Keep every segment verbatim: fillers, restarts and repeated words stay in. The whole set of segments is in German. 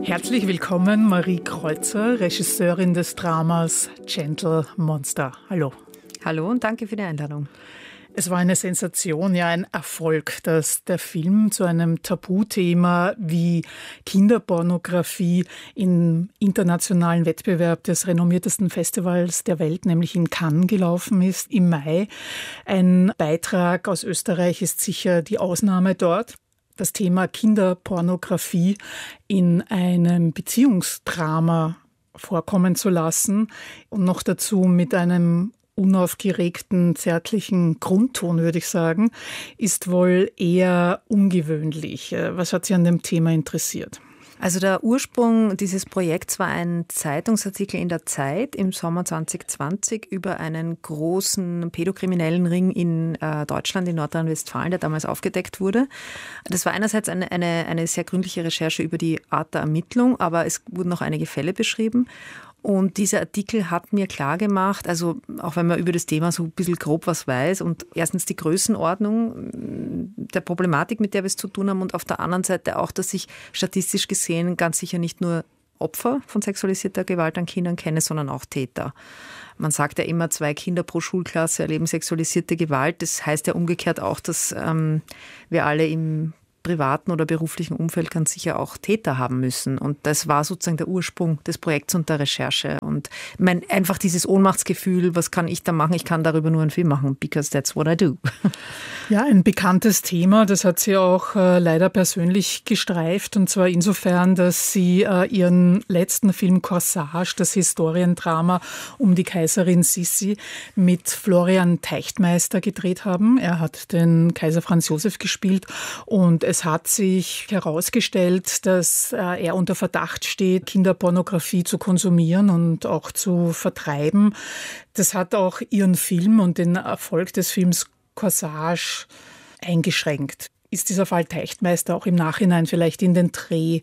Herzlich willkommen, Marie Kreuzer, Regisseurin des Dramas Gentle Monster. Hallo. Hallo und danke für die Einladung. Es war eine Sensation, ja ein Erfolg, dass der Film zu einem Tabuthema wie Kinderpornografie im internationalen Wettbewerb des renommiertesten Festivals der Welt, nämlich in Cannes, gelaufen ist im Mai. Ein Beitrag aus Österreich ist sicher die Ausnahme dort. Das Thema Kinderpornografie in einem Beziehungsdrama vorkommen zu lassen und noch dazu mit einem unaufgeregten, zärtlichen Grundton, würde ich sagen, ist wohl eher ungewöhnlich. Was hat Sie an dem Thema interessiert? Also der Ursprung dieses Projekts war ein Zeitungsartikel in der Zeit im Sommer zwanzig zwanzig über einen großen pädokriminellen Ring in äh, Deutschland, in Nordrhein-Westfalen, der damals aufgedeckt wurde. Das war einerseits eine, eine, eine sehr gründliche Recherche über die Art der Ermittlung, aber es wurden noch einige Fälle beschrieben. Und dieser Artikel hat mir klargemacht, also auch wenn man über das Thema so ein bisschen grob was weiß und erstens die Größenordnung der Problematik, mit der wir es zu tun haben und auf der anderen Seite auch, dass ich statistisch gesehen ganz sicher nicht nur Opfer von sexualisierter Gewalt an Kindern kenne, sondern auch Täter. Man sagt ja immer, zwei Kinder pro Schulklasse erleben sexualisierte Gewalt. Das heißt ja umgekehrt auch, dass ähm, wir alle im privaten oder beruflichen Umfeld ganz sicher auch Täter haben müssen. Und das war sozusagen der Ursprung des Projekts und der Recherche. Und mein, einfach dieses Ohnmachtsgefühl, was kann ich da machen? Ich kann darüber nur einen Film machen, because that's what I do. Ja, ein bekanntes Thema, das hat sie auch äh, leider persönlich gestreift. Und zwar insofern, dass sie äh, ihren letzten Film Corsage, das Historiendrama um die Kaiserin Sissi, mit Florian Teichtmeister gedreht haben. Er hat den Kaiser Franz Josef gespielt und es Es hat sich herausgestellt, dass er unter Verdacht steht, Kinderpornografie zu konsumieren und auch zu vertreiben. Das hat auch ihren Film und den Erfolg des Films Corsage eingeschränkt. Ist dieser Fall Teichtmeister auch im Nachhinein vielleicht in den Dreh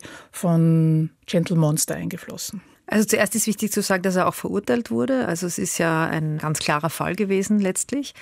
von Gentle Monster eingeflossen? Also zuerst ist wichtig zu sagen, dass er auch verurteilt wurde. Also es ist ja ein ganz klarer Fall gewesen letztlich.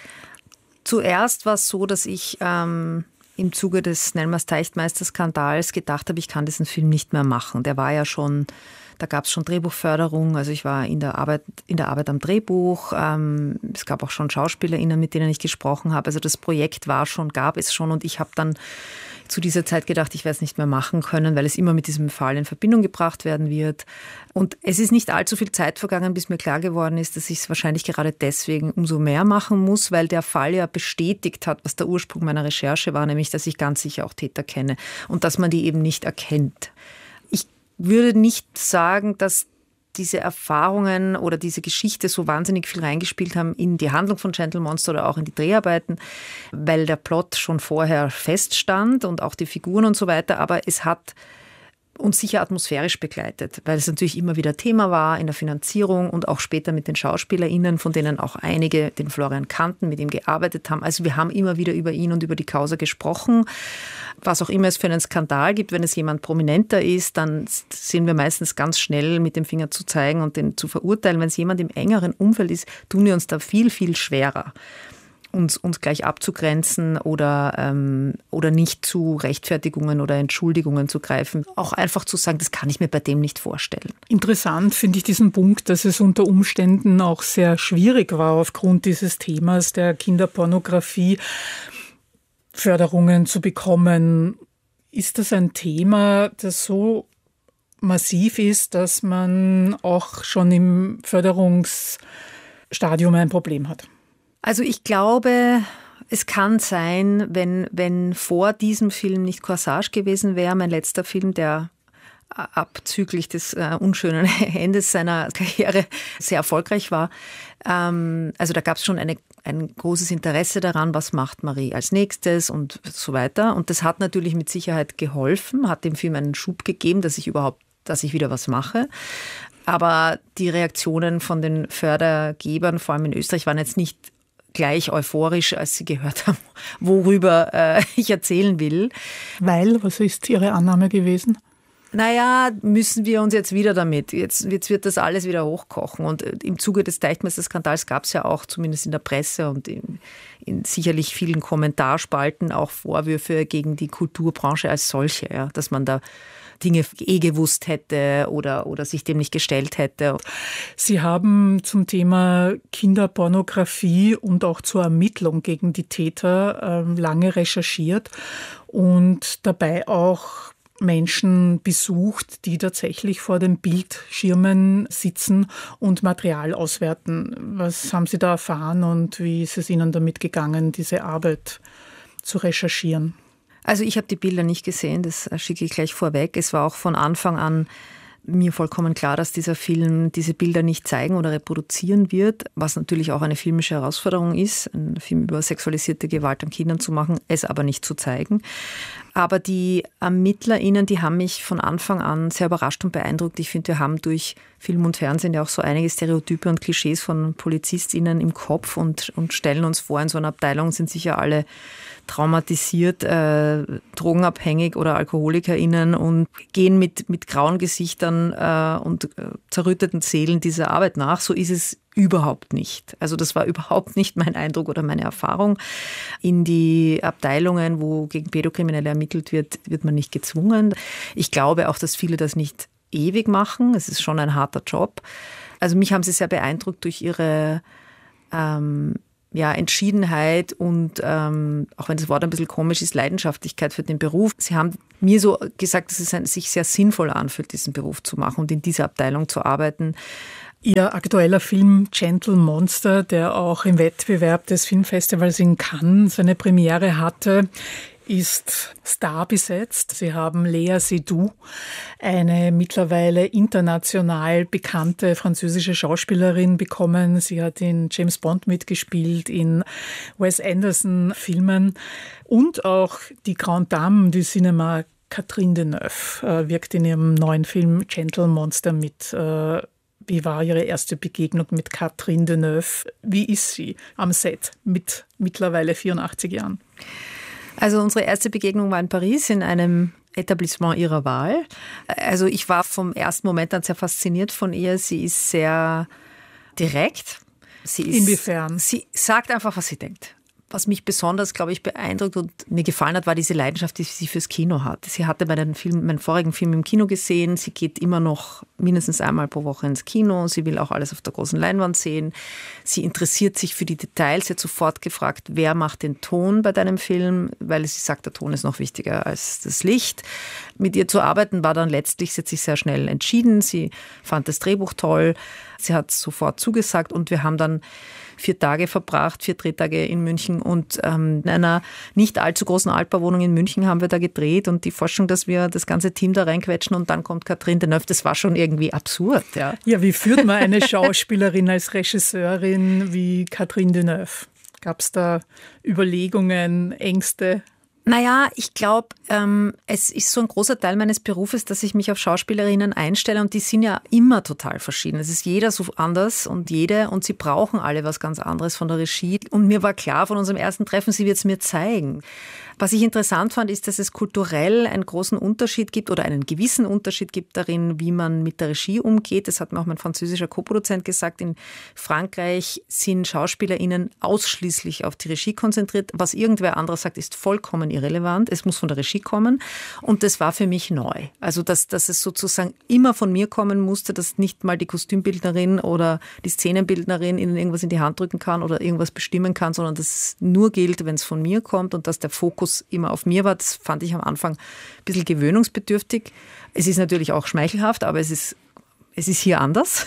Zuerst war es so, dass ich ähm, im Zuge des Nelmers Teichtmeister-Skandals gedacht habe, ich kann diesen Film nicht mehr machen. Der war ja schon, da gab es schon Drehbuchförderung, also ich war in der Arbeit, in der Arbeit am Drehbuch. Ähm, es gab auch schon SchauspielerInnen, mit denen ich gesprochen habe. Also das Projekt war schon, gab es schon und ich habe dann zu dieser Zeit gedacht, ich werde es nicht mehr machen können, weil es immer mit diesem Fall in Verbindung gebracht werden wird. Und es ist nicht allzu viel Zeit vergangen, bis mir klar geworden ist, dass ich es wahrscheinlich gerade deswegen umso mehr machen muss, weil der Fall ja bestätigt hat, was der Ursprung meiner Recherche war, nämlich, dass ich ganz sicher auch Täter kenne und dass man die eben nicht erkennt. Ich würde nicht sagen, dass diese Erfahrungen oder diese Geschichte so wahnsinnig viel reingespielt haben in die Handlung von Gentle Monster oder auch in die Dreharbeiten, weil der Plot schon vorher feststand und auch die Figuren und so weiter, aber es hat uns sicher atmosphärisch begleitet, weil es natürlich immer wieder Thema war in der Finanzierung und auch später mit den SchauspielerInnen, von denen auch einige den Florian kannten, mit ihm gearbeitet haben. Also wir haben immer wieder über ihn und über die Causa gesprochen. Was auch immer es für einen Skandal gibt, wenn es jemand prominenter ist, dann sind wir meistens ganz schnell mit dem Finger zu zeigen und den zu verurteilen. Wenn es jemand im engeren Umfeld ist, tun wir uns da viel, viel schwerer, uns, uns gleich abzugrenzen oder, ähm, oder nicht zu Rechtfertigungen oder Entschuldigungen zu greifen. Auch einfach zu sagen, das kann ich mir bei dem nicht vorstellen. Interessant finde ich diesen Punkt, dass es unter Umständen auch sehr schwierig war, aufgrund dieses Themas der Kinderpornografie Förderungen zu bekommen. Ist das ein Thema, das so massiv ist, dass man auch schon im Förderungsstadium ein Problem hat? Also ich glaube, es kann sein, wenn, wenn vor diesem Film nicht Corsage gewesen wäre, mein letzter Film, der abzüglich des äh, unschönen Endes seiner Karriere sehr erfolgreich war. Ähm, also da gab es schon eine, ein großes Interesse daran, was macht Marie als nächstes und so weiter. Und das hat natürlich mit Sicherheit geholfen, hat dem Film einen Schub gegeben, dass ich überhaupt, dass ich wieder was mache. Aber die Reaktionen von den Fördergebern, vor allem in Österreich, waren jetzt nicht gleich euphorisch, als sie gehört haben, worüber äh, ich erzählen will. Weil, was ist Ihre Annahme gewesen? Naja, müssen wir uns jetzt wieder damit. Jetzt, jetzt wird das alles wieder hochkochen. Und im Zuge des Teichtmeister-Skandals gab es ja auch, zumindest in der Presse und in, in sicherlich vielen Kommentarspalten, auch Vorwürfe gegen die Kulturbranche als solche, ja, dass man da Dinge eh gewusst hätte oder, oder sich dem nicht gestellt hätte. Sie haben zum Thema Kinderpornografie und auch zur Ermittlung gegen die Täter äh, lange recherchiert und dabei auch Menschen besucht, die tatsächlich vor den Bildschirmen sitzen und Material auswerten. Was haben Sie da erfahren und wie ist es Ihnen damit gegangen, diese Arbeit zu recherchieren? Also ich habe die Bilder nicht gesehen, das schicke ich gleich vorweg. Es war auch von Anfang an mir vollkommen klar, dass dieser Film diese Bilder nicht zeigen oder reproduzieren wird, was natürlich auch eine filmische Herausforderung ist, einen Film über sexualisierte Gewalt an Kindern zu machen, es aber nicht zu zeigen. Aber die ErmittlerInnen, die haben mich von Anfang an sehr überrascht und beeindruckt. Ich finde, wir haben durch Film und Fernsehen ja auch so einige Stereotype und Klischees von PolizistInnen im Kopf und, und stellen uns vor, in so einer Abteilung sind sicher alle traumatisiert, äh, drogenabhängig oder AlkoholikerInnen und gehen mit, mit grauen Gesichtern äh, und äh, zerrütteten Seelen dieser Arbeit nach. So ist es überhaupt nicht. Also das war überhaupt nicht mein Eindruck oder meine Erfahrung. In die Abteilungen, wo gegen Pädokriminelle ermittelt wird, wird man nicht gezwungen. Ich glaube auch, dass viele das nicht ewig machen. Es ist schon ein harter Job. Also mich haben sie sehr beeindruckt durch ihre ähm, ja, Entschiedenheit und ähm, auch wenn das Wort ein bisschen komisch ist, Leidenschaftlichkeit für den Beruf. Sie haben mir so gesagt, dass es ein, sich sehr sinnvoll anfühlt, diesen Beruf zu machen und in dieser Abteilung zu arbeiten. Ihr aktueller Film Gentle Monster, der auch im Wettbewerb des Filmfestivals in Cannes seine Premiere hatte, ist starbesetzt. Sie haben Léa Seydoux, eine mittlerweile international bekannte französische Schauspielerin, bekommen. Sie hat in James Bond mitgespielt, in Wes Anderson-Filmen und auch die Grande Dame du Cinéma, Catherine Deneuve, äh, wirkt in ihrem neuen Film Gentle Monster mit. Äh, Wie war Ihre erste Begegnung mit Catherine Deneuve? Wie ist sie am Set mit mittlerweile vierundachtzig Jahren? Also unsere erste Begegnung war in Paris in einem Etablissement ihrer Wahl. Also ich war vom ersten Moment an sehr fasziniert von ihr. Sie ist sehr direkt. Sie ist, Inwiefern? Sie sagt einfach, was sie denkt. Was mich besonders, glaube ich, beeindruckt und mir gefallen hat, war diese Leidenschaft, die sie fürs Kino hat. Sie hatte meinen, Film, meinen vorigen Film im Kino gesehen. Sie geht immer noch mindestens einmal pro Woche ins Kino. Sie will auch alles auf der großen Leinwand sehen. Sie interessiert sich für die Details. Sie hat sofort gefragt, wer macht den Ton bei deinem Film? Weil sie sagt, der Ton ist noch wichtiger als das Licht. Mit ihr zu arbeiten war dann letztlich, sie hat sich sehr schnell entschieden. Sie fand das Drehbuch toll. Sie hat sofort zugesagt und wir haben dann vier Tage verbracht, vier Drehtage in München und ähm, in einer nicht allzu großen Altbauwohnung in München haben wir da gedreht und die Forschung, dass wir das ganze Team da reinquetschen und dann kommt Catherine Deneuve, das war schon irgendwie absurd. Ja, ja, wie führt man eine Schauspielerin als Regisseurin wie Catherine Deneuve? Gab es da Überlegungen, Ängste? Naja, ich glaube, ähm, es ist so ein großer Teil meines Berufes, dass ich mich auf Schauspielerinnen einstelle und die sind ja immer total verschieden. Es ist jeder so anders und jede und sie brauchen alle was ganz anderes von der Regie. Und mir war klar von unserem ersten Treffen, sie wird es mir zeigen. Was ich interessant fand, ist, dass es kulturell einen großen Unterschied gibt oder einen gewissen Unterschied gibt darin, wie man mit der Regie umgeht. Das hat mir auch mein französischer Co-Produzent gesagt. In Frankreich sind SchauspielerInnen ausschließlich auf die Regie konzentriert. Was irgendwer anderes sagt, ist vollkommen irrelevant. Es muss von der Regie kommen. Und das war für mich neu. Also, dass, dass es sozusagen immer von mir kommen musste, dass nicht mal die Kostümbildnerin oder die Szenenbildnerin ihnen irgendwas in die Hand drücken kann oder irgendwas bestimmen kann, sondern dass es nur gilt, wenn es von mir kommt und dass der Fokus immer auf mir war. Das fand ich am Anfang ein bisschen gewöhnungsbedürftig. Es ist natürlich auch schmeichelhaft, aber es ist, es ist hier anders.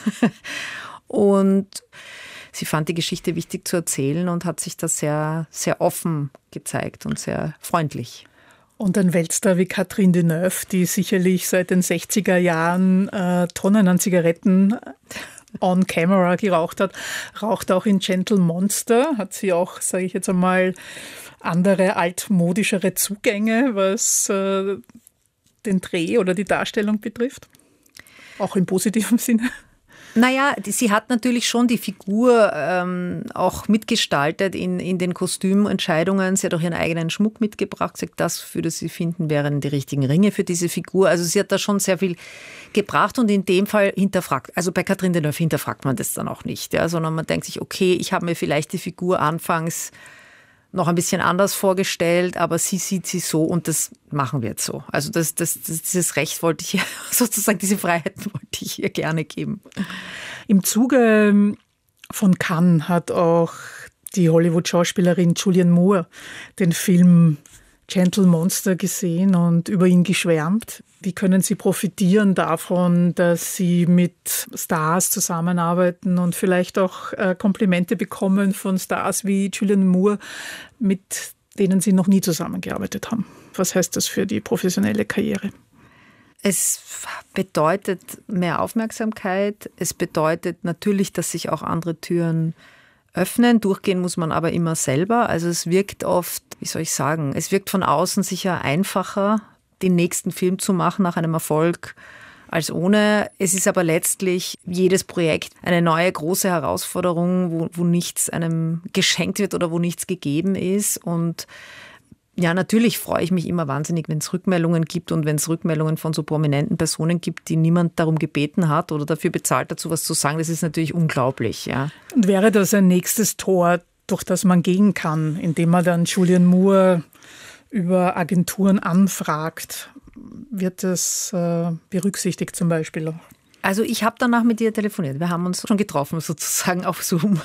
Und sie fand die Geschichte wichtig zu erzählen und hat sich da sehr, sehr offen gezeigt und sehr freundlich. Und ein Weltstar wie Catherine Deneuve, die sicherlich seit den sechziger Jahren äh, Tonnen an Zigaretten on camera geraucht hat, raucht auch in Gentle Monster, hat sie auch, sage ich jetzt einmal, andere altmodischere Zugänge, was äh, den Dreh oder die Darstellung betrifft? Auch im positiven Sinne? Naja, sie hat natürlich schon die Figur ähm, auch mitgestaltet in, in den Kostümentscheidungen. Sie hat auch ihren eigenen Schmuck mitgebracht. Sie hat das, würde sie finden, wären die richtigen Ringe für diese Figur. Also sie hat da schon sehr viel gebracht und in dem Fall hinterfragt. Also bei Catherine Deneuve hinterfragt man das dann auch nicht, ja, sondern man denkt sich, okay, ich habe mir vielleicht die Figur anfangs noch ein bisschen anders vorgestellt, aber sie sieht sie so und das machen wir jetzt so. Also das, das, das, dieses Recht wollte ich, sozusagen diese Freiheiten wollte ich ihr gerne geben. Im Zuge von Cannes hat auch die Hollywood-Schauspielerin Julianne Moore den Film Gentle Monster gesehen und über ihn geschwärmt. Wie können Sie profitieren davon, dass Sie mit Stars zusammenarbeiten und vielleicht auch äh, Komplimente bekommen von Stars wie Julianne Moore, mit denen Sie noch nie zusammengearbeitet haben? Was heißt das für die professionelle Karriere? Es bedeutet mehr Aufmerksamkeit. Es bedeutet natürlich, dass sich auch andere Türen öffnen. Durchgehen muss man aber immer selber. Also es wirkt oft, wie soll ich sagen, es wirkt von außen sicher einfacher, den nächsten Film zu machen nach einem Erfolg als ohne. Es ist aber letztlich jedes Projekt eine neue große Herausforderung, wo, wo nichts einem geschenkt wird oder wo nichts gegeben ist. Und ja, natürlich freue ich mich immer wahnsinnig, wenn es Rückmeldungen gibt und wenn es Rückmeldungen von so prominenten Personen gibt, die niemand darum gebeten hat oder dafür bezahlt, dazu was zu sagen. Das ist natürlich unglaublich. Ja. Und wäre das ein nächstes Tor, durch das man gehen kann, indem man dann Julianne Moore über Agenturen anfragt? Wird das äh, berücksichtigt zum Beispiel? Also ich habe danach mit ihr telefoniert. Wir haben uns schon getroffen, sozusagen auf Zoom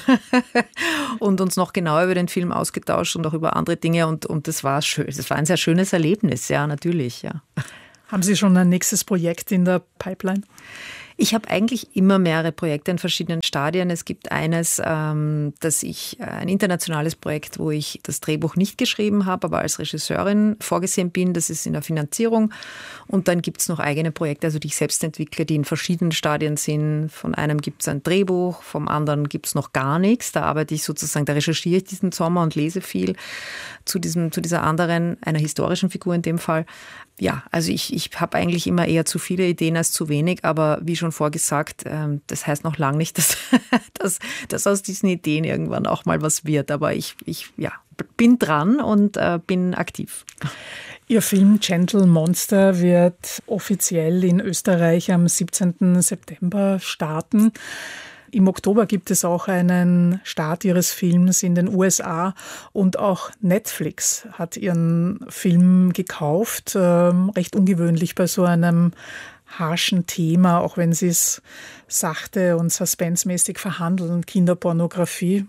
und uns noch genauer über den Film ausgetauscht und auch über andere Dinge. Und, und das war schön. Das war ein sehr schönes Erlebnis, ja, natürlich. Ja. Haben Sie schon ein nächstes Projekt in der Pipeline? Ich habe eigentlich immer mehrere Projekte in verschiedenen Stadien. Es gibt eines, ähm, dass ich ein internationales Projekt, wo ich das Drehbuch nicht geschrieben habe, aber als Regisseurin vorgesehen bin. Das ist in der Finanzierung. Und dann gibt es noch eigene Projekte, also die ich selbst entwickle, die in verschiedenen Stadien sind. Von einem gibt es ein Drehbuch, vom anderen gibt es noch gar nichts. Da arbeite ich sozusagen, da recherchiere ich diesen Sommer und lese viel zu diesem, zu dieser anderen, einer historischen Figur in dem Fall. Ja, also ich, ich habe eigentlich immer eher zu viele Ideen als zu wenig, aber wie schon vorgesagt, das heißt noch lange nicht, dass, dass, dass aus diesen Ideen irgendwann auch mal was wird. Aber ich, ich ja, bin dran und äh, bin aktiv. Ihr Film Gentle Monster wird offiziell in Österreich am siebzehnten September starten. Im Oktober gibt es auch einen Start Ihres Films in den U S A und auch Netflix hat Ihren Film gekauft. Ähm, recht ungewöhnlich bei so einem harschen Thema, auch wenn Sie es sachte und suspensemäßig verhandeln, Kinderpornografie.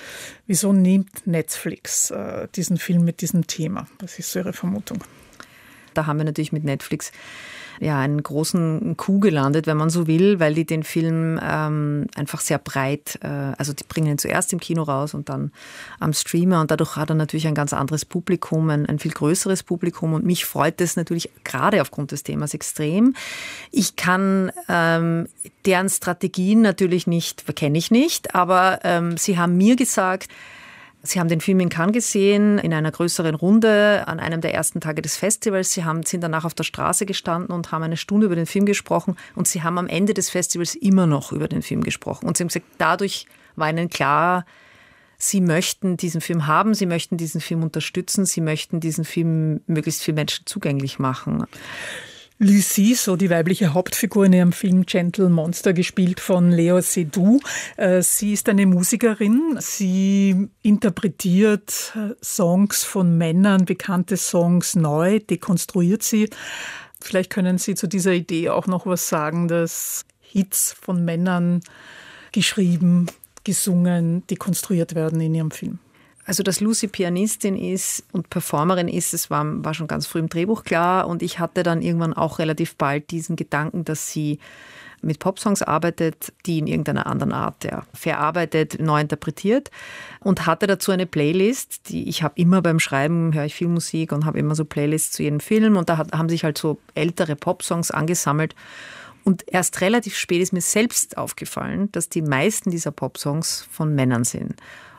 Wieso nimmt Netflix äh, diesen Film mit diesem Thema? Was ist so Ihre Vermutung? Da haben wir natürlich mit Netflix ja einen großen Coup gelandet, wenn man so will, weil die den Film ähm, einfach sehr breit, äh, also die bringen ihn zuerst im Kino raus und dann am Streamer und dadurch hat er natürlich ein ganz anderes Publikum, ein, ein viel größeres Publikum und mich freut das natürlich gerade aufgrund des Themas extrem. Ich kann ähm, deren Strategien natürlich nicht, kenne ich nicht, aber ähm, sie haben mir gesagt, Sie haben den Film in Cannes gesehen, in einer größeren Runde, an einem der ersten Tage des Festivals. Sie haben, sind danach auf der Straße gestanden und haben eine Stunde über den Film gesprochen. Und Sie haben am Ende des Festivals immer noch über den Film gesprochen. Und Sie haben gesagt, dadurch war Ihnen klar, Sie möchten diesen Film haben, Sie möchten diesen Film unterstützen, Sie möchten diesen Film möglichst vielen Menschen zugänglich machen. Lucie, so die weibliche Hauptfigur in ihrem Film Gentle Monster, gespielt von Léa Seydoux. Sie ist eine Musikerin. Sie interpretiert Songs von Männern, bekannte Songs neu, dekonstruiert sie. Vielleicht können Sie zu dieser Idee auch noch was sagen, dass Hits von Männern geschrieben, gesungen, dekonstruiert werden in Ihrem Film. Also, dass Lucy Pianistin ist und Performerin ist, das war, war schon ganz früh im Drehbuch klar. Und ich hatte dann irgendwann auch relativ bald diesen Gedanken, dass sie mit Popsongs arbeitet, die in irgendeiner anderen Art ja, verarbeitet, neu interpretiert. Und hatte dazu eine Playlist, die ich habe immer beim Schreiben, höre ich viel Musik und habe immer so Playlists zu jedem Film. Und da hat, haben sich halt so ältere Popsongs angesammelt. Und erst relativ spät ist mir selbst aufgefallen, dass die meisten dieser Popsongs von Männern sind.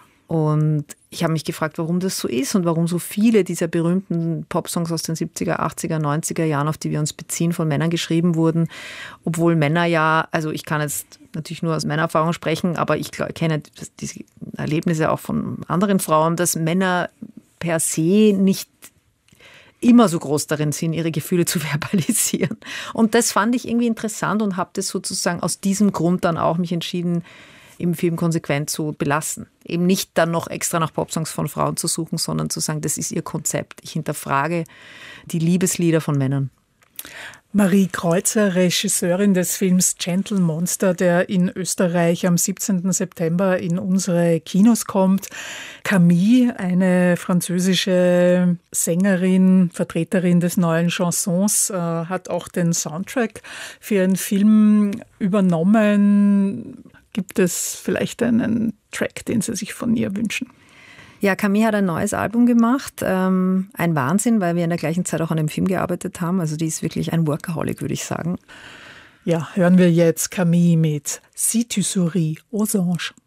Und ich habe mich gefragt, warum das so ist und warum so viele dieser berühmten Popsongs aus den siebziger, achtziger, neunziger Jahren, auf die wir uns beziehen, von Männern geschrieben wurden. Obwohl Männer ja, also ich kann jetzt natürlich nur aus meiner Erfahrung sprechen, aber ich kenne diese Erlebnisse auch von anderen Frauen, dass Männer per se nicht immer so groß darin sind, ihre Gefühle zu verbalisieren. Und das fand ich irgendwie interessant und habe das sozusagen aus diesem Grund dann auch mich entschieden, im Film konsequent zu belassen. Eben nicht dann noch extra nach Popsongs von Frauen zu suchen, sondern zu sagen, das ist ihr Konzept. Ich hinterfrage die Liebeslieder von Männern. Marie Kreuzer, Regisseurin des Films Gentle Monster, der in Österreich am siebzehnten September in unsere Kinos kommt. Camille, eine französische Sängerin, Vertreterin des neuen Chansons, äh, hat auch den Soundtrack für ihren Film übernommen. Gibt es vielleicht einen Track, den Sie sich von ihr wünschen? Ja, Camille hat ein neues Album gemacht. Ähm, ein Wahnsinn, weil wir in der gleichen Zeit auch an dem Film gearbeitet haben. Also die ist wirklich ein Workaholic, würde ich sagen. Ja, hören wir jetzt Camille mit Si tu souris aux anges.